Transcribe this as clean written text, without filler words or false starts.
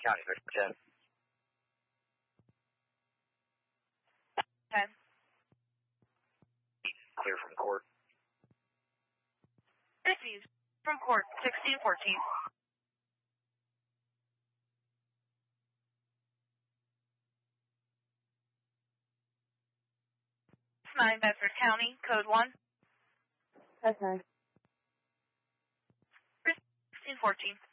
County, Victor 10. 10. Clear from court. Received from court 1614. 9 Bedford County, code 1. Okay. 1614.